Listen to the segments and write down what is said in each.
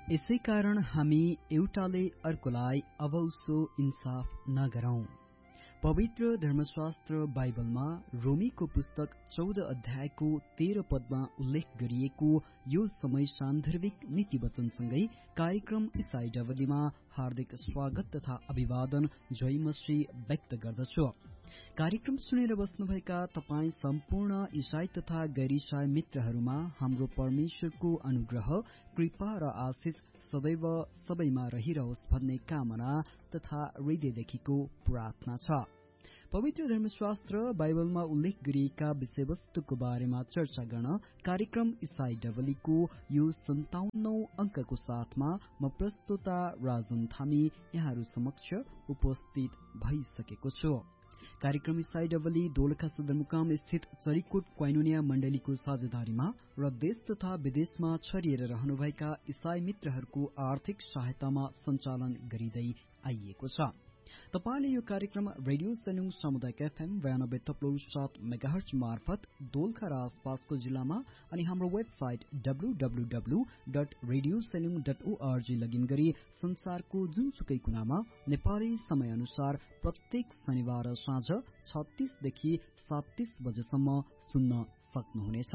यसै कारण हामी एउटाले अर्कोलाई अवसो इन्साफ नगरौं। पवित्र धर्मशास्त्र बाइबलमा रोमीको पुस्तक 14 अध्यायको 13 पदमा उल्लेख गरिएको यो समय सान्दर्भिक नीति वचनसँगै कार्यक्रम ईसाई डबलीमा हार्दिक स्वागत तथा अभिवादन जय मसीह व्यक्त गर्दछु। कार्यक्रम सुनेर बस्नुभएका तपाई सम्पूर्ण ईसाई तथा गैर ईसाई मित्रहरूमा हाम्रो परमेश्वरको अनुग्रह, कृपा र आशीष सदैव सबैमा रहिरहोस् भन्ने कामना तथा हृदयदेखिको प्रार्थना छ। पवित्र धर्मशास्त्र बाइबलमा उल्लेख गरिएका विषयवस्तुको बारेमा चर्चा गर्न कार्यक्रम ईसाई डबलीको यो 57औं अंकको साथमा म प्रस्तोता राजन थामी यहाँहरू समक्ष उपस्थित भइसकेको छु। कार्यक्रम ईसाई डबली दोलखा सदरमुकाम स्थित चरीकोट क्वाइनोनिया मण्डलीको साझेदारीमा र देश तथा विदेशमा छरिएर रहनुभएका ईसाई मित्रहरूको आर्थिक सहायतामा सञ्चालन गरिँदै आइएको छ। तपाईले यो कार्यक्रम रेडियो सेलुङ सामुदायिक एफएम 92.7 मेगाहर्ज मार्फत दोलखा र आसपासको जिल्लामा अनि हाम्रो वेबसाइट www.radioselung.org लगइन गरी संसारको जुनसुकै कुनामा नेपाली समय अनुसार प्रत्येक शनिबार साँझ 36 देखि 37 बजेसम्म सुन्न सक्नुहुनेछ।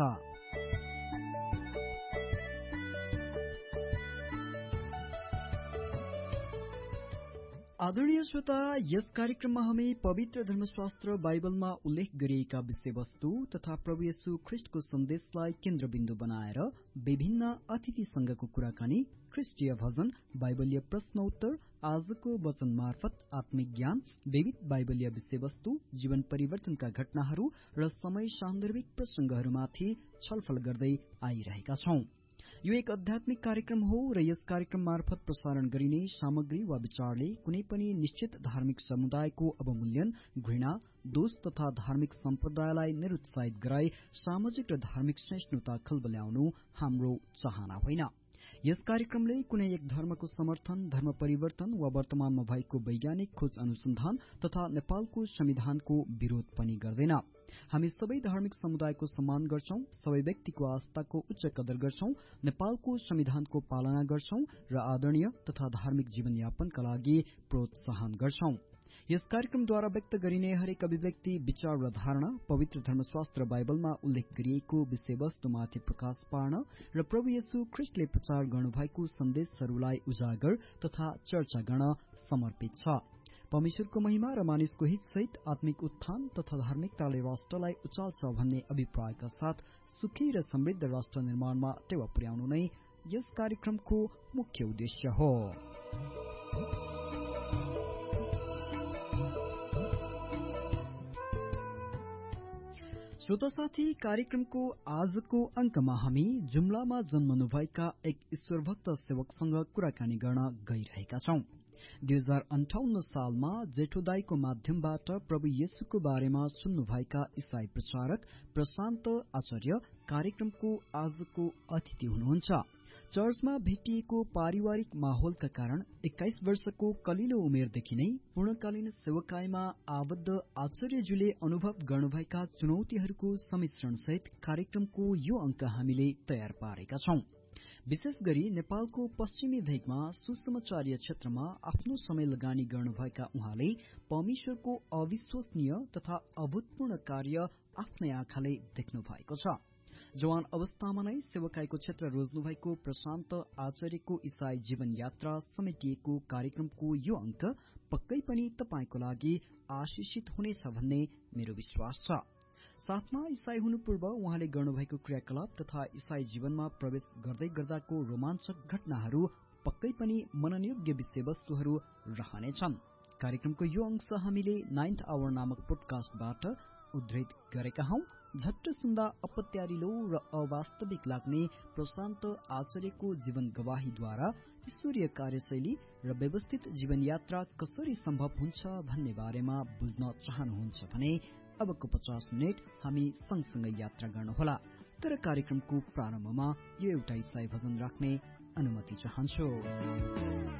आदरणीय श्रोता, यस कार्यक्रममा हामी पवित्र धर्मशास्त्र बाइबलमा उल्लेख गरिएका विषयवस्तु तथा प्रभु येशू ख्रीष्टको सन्देशलाई केन्द्रबिन्दु बनाएर विभिन्न अतिथिसँगको कुराकानी, ख्रीष्टीय भजन, बाइबलीय प्रश्नोत्तर, आजको वचन मार्फत आत्मिक ज्ञान, विविध बाइबलीय विषयवस्तु, जीवन परिवर्तनका घटनाहरू र समय सान्दर्भिक प्रसंगहरूमाथि छलफल गर्दै आइरहेका छौं। यो एक आध्यात्मिक कार्यक्रम हो र यस कार्यक्रम मार्फत प्रसारण गरिने सामग्री वा विचारले कुनै पनि निश्चित धार्मिक समुदायको अवमूल्यन, घृणा, दोष तथा धार्मिक सम्प्रदायलाई निरुत्साहित गराई सामाजिक र धार्मिक सहिष्णुता खलबल्याउनु हाम्रो चाहना होइन। यस कार्यक्रमले कुनै एक धर्मको समर्थन, धर्म परिवर्तन वा वर्तमानमा भएको वैज्ञानिक खोज अनुसन्धान तथा नेपालको संविधानको विरोध पनि गर्दैन। हामी सबै धार्मिक समुदायको सम्मान गर्छौं, सबै व्यक्तिको आस्थाको उच्च कदर गर्छौं, नेपालको संविधानको पालना गर्छौं र आदरणीय तथा धार्मिक जीवनयापनका लागि प्रोत्साहन गर्छौं। यस कार्यक्रमद्वारा व्यक्त गरिने हरेक अभिव्यक्ति, विचार र धारणा पवित्र धर्मशास्त्र बाइबलमा उल्लेख गरिएको विषयवस्तुमाथि प्रकाश पार्न र प्रभु येशू ख्रीष्टले प्रचार गर्नुभएको सन्देशहरूलाई उजागर तथा चर्चा गर्न समर्पित छ। परमेश्वरको महिमा र मानिसको हित सहित आत्मिक उत्थान तथा धार्मिकताले राष्ट्रलाई उचाल्छ भन्ने अभिप्रायका साथ सुखी र समृद्ध राष्ट्र निर्माणमा टेवा पुर्याउनु नै यस कार्यक्रमको मुख्य उद्देश्य हो। श्रोता साथी, कार्यक्रमको आजको अंकमा हामी जुम्लामा जन्मनुभएका एक ईश्वरभक्त सेवकसँग कुराकानी गर्न गइरहेका छौं। 2058 सालमा जेठो दाईको माध्यमबाट प्रभु येशूको बारेमा सुन्नुभएका ईसाई प्रचारक प्रशान्त आचार्य कार्यक्रमको आजको अतिथि हुनुहुन्छ। चर्चमा भेटिएको पारिवारिक माहौलका कारण 21 वर्षको कलिलो उमेरदेखि नै पूर्णकालीन सेवकाईमा आबद्ध आचार्यज्यूले अनुभव गर्नुभएका चुनौतीहरूको सम्मिश्रण सहित कार्यक्रमको यो अंक हामीले तयार पारेका छौं। विशेष गरी नेपालको पश्चिमी भेगमा सुसमाचारीय क्षेत्रमा आफ्नो समय लगानी गर्नुभएका उहाँले परमेश्वरको अविश्वसनीय तथा अभूतपूर्ण कार्य आफ्नै आँखाले देख्नु भएको छ। जवान अवस्थामा नै सेवकाईको क्षेत्र रोज्नुभएको प्रशान्त आचार्यको ईसाई जीवन यात्रा समेटिएको कार्यक्रमको यो अंक पक्कै पनि तपाईको लागि आशिषित हुनेछ भन्ने मेरो विश्वास छ। साथमा ईसाई हुनु पूर्व उहाँले गर्नुभएको क्रियाकलाप तथा ईसाई जीवनमा प्रवेश गर्दै गर्दाको रोमाञ्चक घटनाहरू पक्कै पनि मननयोग्य विषयवस्तुहरू रहनेछन्। कार्यक्रमको यो अंश हामीले 9th आवर नामक पोडकास्टबाट उद्धृत गरेका हौं। झट्ट सुन्दा अपत्यारिलो र अवास्तविक लाग्ने प्रशान्त आचार्यको जीवन गवाहीद्वारा ईश्वरीय कार्यशैली र व्यवस्थित जीवन यात्रा कसरी सम्भव हुन्छ भन्ने बारेमा बुझ्न चाहनुहुन्छ भने अबको 50 मिनट हामी सँगसँगै यात्रा गर्नुहोला। तर कार्यक्रमको प्रारम्भमा यो एउटा ईसाई भजन राख्ने अनुमति चाहन्छु।